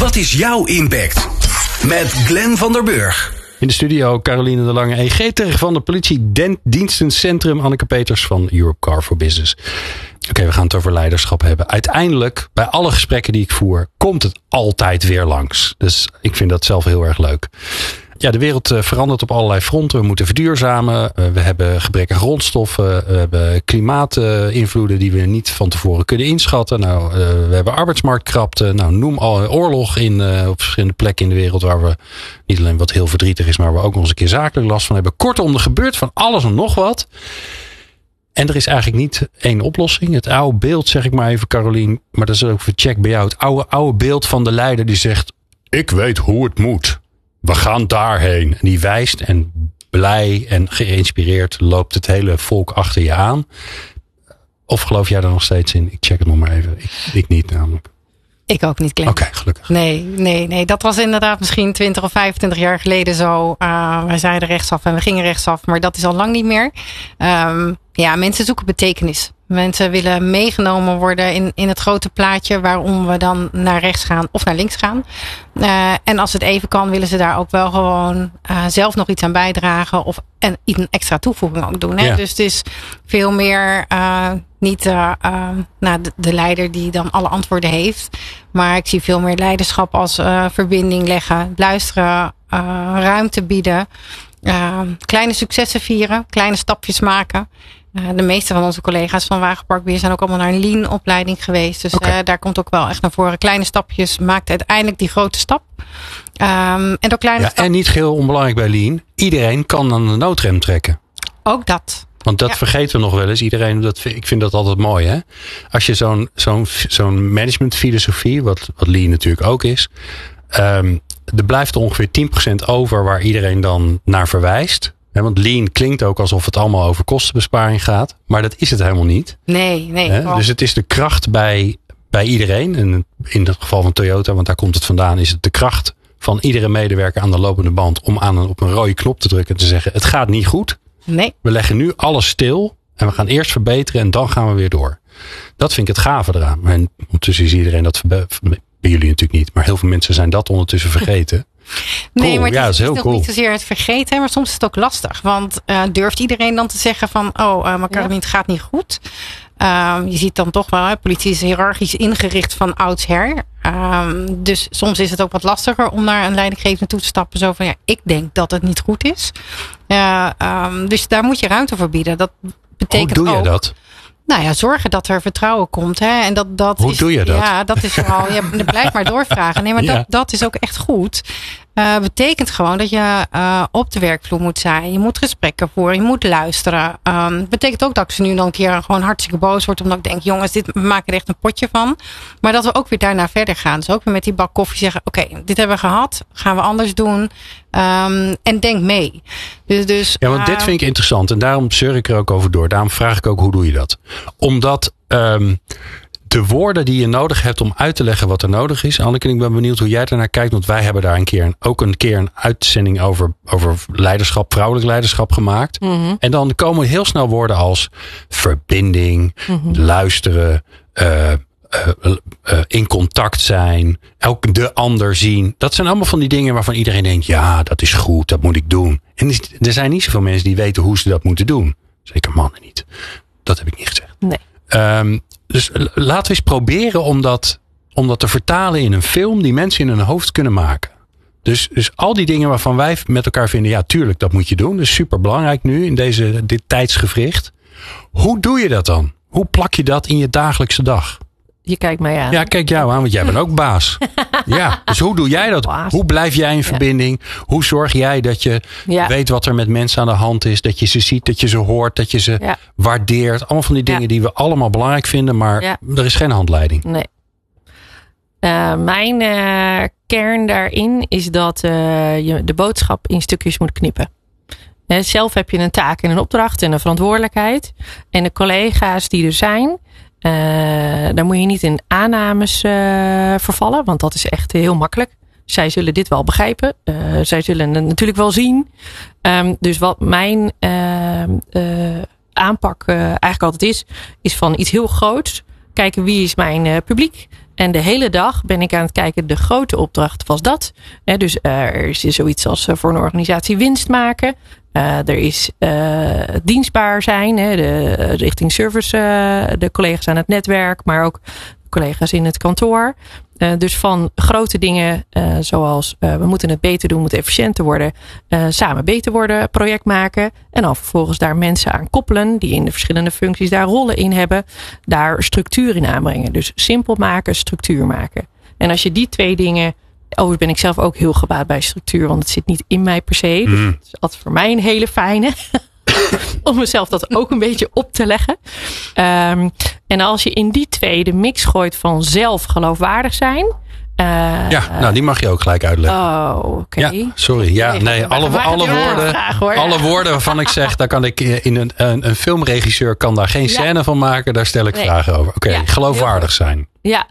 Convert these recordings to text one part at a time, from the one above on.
Wat is jouw impact? Met Glenn van der Burg. In de studio Caroline de Lange, EG van de Politiedienstencentrum, Anneke Peters van Europe Car for Business. Oké, we gaan het over leiderschap hebben. Uiteindelijk, bij alle gesprekken die ik voer, komt het altijd weer langs. Dus ik vind dat zelf heel erg leuk. Ja, de wereld verandert op allerlei fronten. We moeten verduurzamen. We hebben gebrek aan grondstoffen. We hebben klimaatinvloeden die we niet van tevoren kunnen inschatten. We hebben arbeidsmarktkrapte. Noem al oorlog op verschillende plekken in de wereld waar we niet alleen wat heel verdrietig is, maar waar we ook nog eens een keer zakelijk last van hebben. Kortom, er gebeurt van alles en nog wat. En er is eigenlijk niet één oplossing. Het oude beeld, zeg ik maar even, Carolien, maar dat is ook een check bij jou. Het oude beeld van de leider die zegt: ik weet hoe het moet. We gaan daarheen. En die wijst en blij en geïnspireerd loopt het hele volk achter je aan. Of geloof jij daar nog steeds in? Ik check het nog maar even. Ik niet namelijk. Ik ook niet, Glenn. Oké, gelukkig. Nee. Dat was inderdaad misschien 20 of 25 jaar geleden zo. Wij zeiden rechtsaf en we gingen rechtsaf. Maar dat is al lang niet meer. Mensen zoeken betekenis. Mensen willen meegenomen worden in het grote plaatje waarom we dan naar rechts gaan of naar links gaan. En als het even kan, willen ze daar ook wel gewoon zelf nog iets aan bijdragen of een extra toevoeging ook doen. Hè? Ja. Dus het is veel meer niet de leider die dan alle antwoorden heeft. Maar ik zie veel meer leiderschap als verbinding leggen, luisteren, ruimte bieden, kleine successen vieren, kleine stapjes maken. De meeste van onze collega's van Wagenparkbeheer zijn ook allemaal naar een Lean-opleiding geweest. Dus daar komt ook wel echt naar voren. Kleine stapjes maakt uiteindelijk die grote stap. En niet heel onbelangrijk bij Lean. Iedereen kan aan de noodrem trekken. Ook dat. Want dat vergeten we nog wel eens. Ik vind dat altijd mooi. Hè? Als je zo'n managementfilosofie, wat Lean natuurlijk ook is. Er blijft er ongeveer 10% over waar iedereen dan naar verwijst. Want Lean klinkt ook alsof het allemaal over kostenbesparing gaat. Maar dat is het helemaal niet. Nee. Dus het is de kracht bij iedereen. En in het geval van Toyota, want daar komt het vandaan, is het de kracht van iedere medewerker aan de lopende band om op een rode knop te drukken en te zeggen: het gaat niet goed. Nee. We leggen nu alles stil en we gaan eerst verbeteren en dan gaan we weer door. Dat vind ik het gave eraan. En ondertussen is iedereen dat bij jullie natuurlijk niet. Maar heel veel mensen zijn dat ondertussen vergeten. Nee, cool. Maar het is heel nog cool. Niet zozeer het vergeten, maar soms is het ook lastig. Want durft iedereen dan te zeggen van, maar Caroline, het gaat niet goed. Je ziet dan toch wel, politie is hiërarchisch ingericht van oudsher. Dus soms is het ook wat lastiger om naar een leidinggevende toe te stappen. Zo van, ik denk dat het niet goed is. Dus daar moet je ruimte voor bieden. Dat betekent Hoe doe je dat? Zorgen dat er vertrouwen komt. Hè? En Hoe doe je dat? Ja, dat is vooral. Blijf maar doorvragen. Nee, maar dat is ook echt goed. Betekent gewoon dat je op de werkvloer moet zijn. Je moet gesprekken voeren. Je moet luisteren. Betekent ook dat ik ze nu dan een keer gewoon hartstikke boos word. Omdat ik denk, jongens, we maken er echt een potje van. Maar dat we ook weer daarna verder gaan. Dus ook weer met die bak koffie zeggen, oké, dit hebben we gehad. Gaan we anders doen. En denk mee. Dus, want dit vind ik interessant. En daarom zeur ik er ook over door. Daarom vraag ik ook, hoe doe je dat? Omdat de woorden die je nodig hebt om uit te leggen wat er nodig is. Anneke, ik ben benieuwd hoe jij ernaar kijkt. Want wij hebben daar een keer een uitzending over leiderschap, vrouwelijk leiderschap gemaakt. Mm-hmm. En dan komen heel snel woorden als verbinding, luisteren, in contact zijn, ook de ander zien. Dat zijn allemaal van die dingen waarvan iedereen denkt, ja, dat is goed, dat moet ik doen. En er zijn niet zoveel mensen die weten hoe ze dat moeten doen. Zeker mannen niet. Dat heb ik niet gezegd. Nee. Dus laten we eens proberen om dat te vertalen in een film die mensen in hun hoofd kunnen maken. Dus al die dingen waarvan wij met elkaar vinden, ja, tuurlijk, dat moet je doen. Dat is super belangrijk nu in dit tijdsgevricht. Hoe doe je dat dan? Hoe plak je dat in je dagelijkse dag? Je kijkt mij aan. Ja, kijk jou aan, want jij bent ook baas. Ja, dus hoe doe jij dat? Baas. Hoe blijf jij in verbinding? Hoe zorg jij dat je weet wat er met mensen aan de hand is? Dat je ze ziet, dat je ze hoort, dat je ze waardeert. Allemaal van die dingen die we allemaal belangrijk vinden, maar er is geen handleiding. Nee. Mijn kern daarin is dat je de boodschap in stukjes moet knippen. Zelf heb je een taak en een opdracht en een verantwoordelijkheid. En de collega's die er zijn, daar moet je niet in aannames vervallen. Want dat is echt heel makkelijk. Zij zullen dit wel begrijpen. Zij zullen het natuurlijk wel zien. Dus wat mijn aanpak eigenlijk altijd is van iets heel groots. Kijken wie is mijn publiek. En de hele dag ben ik aan het kijken, de grote opdracht was dat. Dus er is zoiets als voor een organisatie winst maken. Er is dienstbaar zijn, richting service, de collega's aan het netwerk, maar ook collega's in het kantoor. Dus van grote dingen zoals we moeten het beter doen, moeten efficiënter worden, samen beter worden, project maken. En dan vervolgens daar mensen aan koppelen die in de verschillende functies daar rollen in hebben. Daar structuur in aanbrengen. Dus simpel maken, structuur maken. En als je die 2 dingen... Overigens ben ik zelf ook heel gebaat bij structuur, want het zit niet in mij per se. Dus het is altijd voor mij een hele fijne. Om mezelf dat ook een beetje op te leggen. En als je in die 2 de mix gooit van zelf geloofwaardig zijn. Die mag je ook gelijk uitleggen. Oh, oké. Ja, sorry. Ja, nee, alle woorden waarvan ik zeg, daar kan ik in een filmregisseur kan daar geen scène van maken. Daar stel ik vragen over. Oké, geloofwaardig zijn. Ja.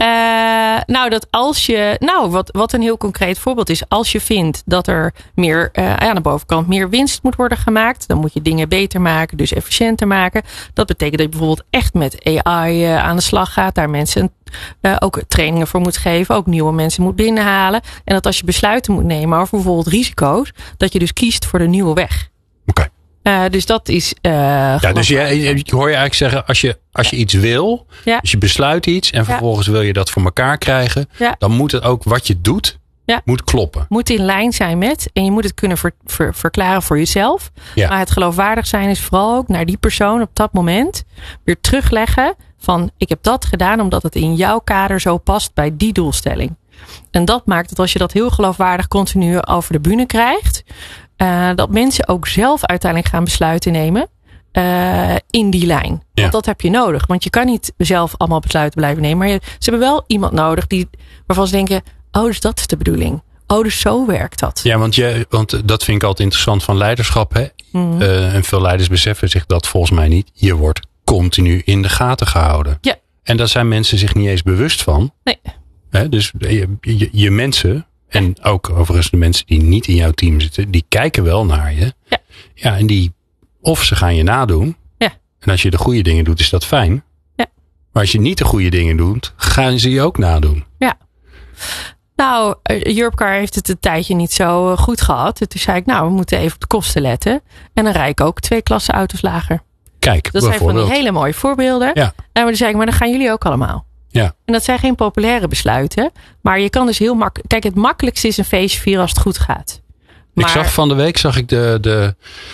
Dat als je, wat een heel concreet voorbeeld is, als je vindt dat er meer aan de bovenkant meer winst moet worden gemaakt, dan moet je dingen beter maken, dus efficiënter maken. Dat betekent dat je bijvoorbeeld echt met AI aan de slag gaat, daar mensen ook trainingen voor moet geven, ook nieuwe mensen moet binnenhalen. En dat als je besluiten moet nemen over bijvoorbeeld risico's, dat je dus kiest voor de nieuwe weg. Oké. Dus dat is. Dus ik hoor je eigenlijk zeggen, als je iets wil, dus je besluit iets en vervolgens wil je dat voor elkaar krijgen, dan moet het ook wat je doet, moet kloppen. Moet in lijn zijn met, en je moet het kunnen verklaren voor jezelf. Ja. Maar het geloofwaardig zijn is vooral ook naar die persoon op dat moment weer terugleggen van, ik heb dat gedaan omdat het in jouw kader zo past bij die doelstelling. En dat maakt dat als je dat heel geloofwaardig continu over de bühne krijgt, dat mensen ook zelf uiteindelijk gaan besluiten nemen in die lijn. Want dat heb je nodig. Want je kan niet zelf allemaal besluiten blijven nemen. Maar ze hebben wel iemand nodig waarvan ze denken, dus dat is de bedoeling. Dus zo werkt dat. Ja, want dat vind ik altijd interessant van leiderschap. Hè? En veel leiders beseffen zich dat volgens mij niet. Je wordt continu in de gaten gehouden. Ja. En daar zijn mensen zich niet eens bewust van. Nee. Dus je mensen... En ook overigens de mensen die niet in jouw team zitten, die kijken wel naar je. Ja, en of ze gaan je nadoen. Ja. En als je de goede dingen doet, is dat fijn. Ja. Maar als je niet de goede dingen doet, gaan ze je ook nadoen. Ja. Nou, Europcar heeft het een tijdje niet zo goed gehad. Toen zei ik, we moeten even op de kosten letten. En dan rijd ik ook 2 klassen auto's lager. Kijk, dat zijn van die hele mooie voorbeelden. Ja. En dan zei ik, maar dan gaan jullie ook allemaal. Ja. En dat zijn geen populaire besluiten. Maar je kan dus heel makkelijk... Kijk, het makkelijkste is een feestje vieren als het goed gaat. Maar... Van de week zag ik de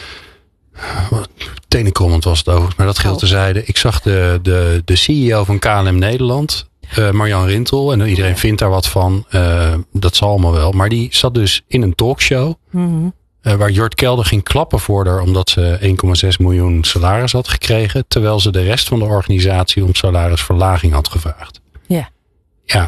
tenenkrommend was het overigens, maar dat geldt terzijde. Ik zag de CEO van KLM Nederland, Marjan Rintel. En iedereen vindt daar wat van. Dat zal allemaal wel. Maar die zat dus in een talkshow. Mm-hmm. Waar Jort Kelder ging klappen voor haar omdat ze 1,6 miljoen salaris had gekregen. Terwijl ze de rest van de organisatie om salarisverlaging had gevraagd. Ja. Ja.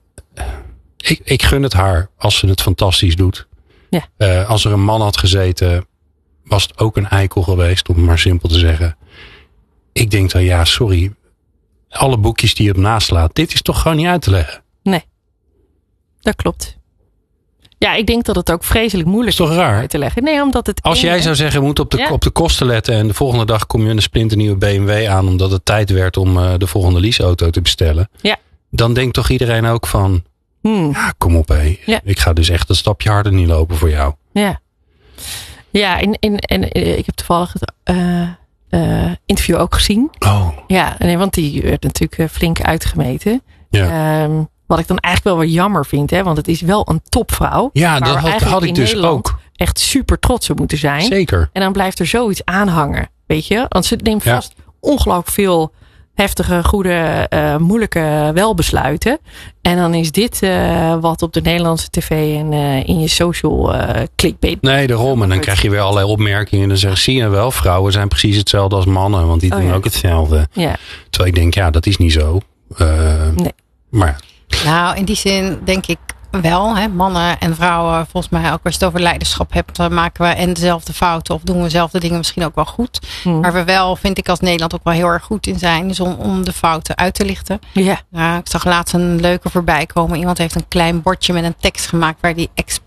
Ik gun het haar als ze het fantastisch doet. Ja. Als er een man had gezeten, was het ook een eikel geweest, om het maar simpel te zeggen. Ik denk dan, sorry. Alle boekjes die je op naslaat, dit is toch gewoon niet uit te leggen? Nee. Dat klopt. Ja, ik denk dat het ook vreselijk moeilijk is uit te leggen. Nee, omdat het als jij zou zeggen, we moeten op de kosten letten en de volgende dag kom je een splinternieuwe BMW aan omdat het tijd werd om de volgende leaseauto te bestellen. Ja. Dan denkt toch iedereen ook van, kom op hé. Ja. Ik ga dus echt een stapje harder niet lopen voor jou. Ja. Ja, en ik heb toevallig het interview ook gezien. Oh. Ja, want die werd natuurlijk flink uitgemeten. Ja. Wat ik dan eigenlijk wel jammer vind, hè, want het is wel een topvrouw. Ja, dat had ik dus Nederland ook. Echt super trots op moeten zijn. Zeker. En dan blijft er zoiets aan hangen, weet je? Want ze neemt vast ongelooflijk veel heftige, goede, moeilijke welbesluiten. En dan is dit wat op de Nederlandse tv en in je social clickbait. Nee, daarom. En dan krijg je weer allerlei opmerkingen. En dan zeggen zie je wel, vrouwen zijn precies hetzelfde als mannen. Want die doen ook hetzelfde. Ja. Terwijl ik denk, dat is niet zo. Nee. Maar nou, in die zin denk ik wel. Hè, mannen en vrouwen, volgens mij ook als je het over leiderschap hebt, maken we en dezelfde fouten of doen we dezelfde dingen misschien ook wel goed. Waar we wel, vind ik als Nederland ook wel heel erg goed in zijn, is om de fouten uit te lichten. Ja. Ik zag laatst een leuke voorbij komen. Iemand heeft een klein bordje met een tekst gemaakt waar die expres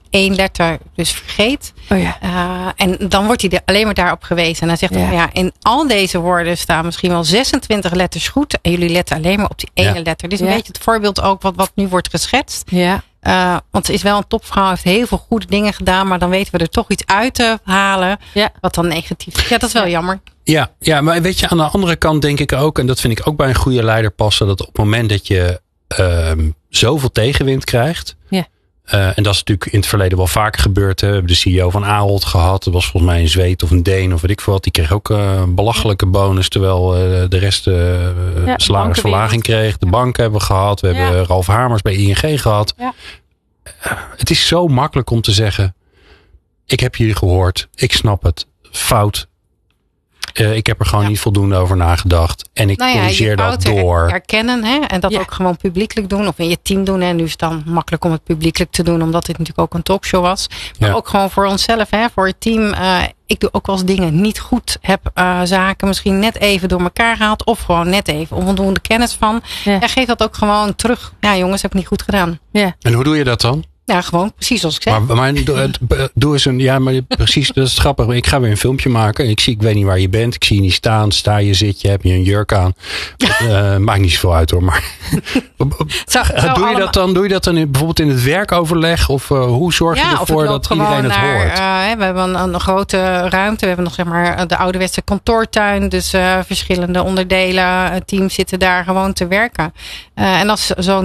één letter dus vergeet. Oh ja. En dan wordt hij alleen maar daarop gewezen. En dan zegt hij, in al deze woorden staan misschien wel 26 letters goed. En jullie letten alleen maar op die ene letter. Dit is een beetje het voorbeeld ook wat nu wordt geschetst. Ja. Want ze is wel een topvrouw, heeft heel veel goede dingen gedaan. Maar dan weten we er toch iets uit te halen. Ja. Wat dan negatief is. Ja, dat is wel jammer. Ja, maar weet je, aan de andere kant denk ik ook, en dat vind ik ook bij een goede leider passen, dat op het moment dat je zoveel tegenwind krijgt. Ja. En dat is natuurlijk in het verleden wel vaker gebeurd. Hè. We hebben de CEO van Ahold gehad. Dat was volgens mij een Zweed of een Deen of weet ik veel wat. Die kreeg ook een belachelijke bonus. Terwijl de rest salarisverlaging kreeg. De banken hebben we gehad. We hebben Ralf Hamers bij ING gehad. Ja. Het is zo makkelijk om te zeggen. Ik heb jullie gehoord. Ik snap het. Fout. Ik heb er gewoon niet voldoende over nagedacht. En ik corrigeer dat door. Herkennen en dat ook gewoon publiekelijk doen. Of in je team doen. En nu is het dan makkelijk om het publiekelijk te doen. Omdat dit natuurlijk ook een talkshow was. Maar ook gewoon voor onszelf. Voor het team. Ik doe ook wel eens dingen niet goed. Heb zaken misschien net even door elkaar gehaald. Of gewoon net even onvoldoende kennis van. Ja. En geef dat ook gewoon terug. Ja jongens, heb ik niet goed gedaan. Ja. En hoe doe je dat dan? Ja, gewoon precies zoals ik zeg. Maar doe eens een. Ja, maar precies, dat is grappig. Ik ga weer een filmpje maken. Ik weet niet waar je bent. Ik zie je niet staan. Sta je, zit je, heb je een jurk aan. Maakt niet zoveel uit hoor. Maar doe je dat dan bijvoorbeeld in het werkoverleg? Of hoe zorg je ervoor dat iedereen het hoort? We hebben een grote ruimte. We hebben nog zeg maar de ouderwetse kantoortuin. Dus verschillende onderdelen. Teams zitten daar gewoon te werken. En als zo'n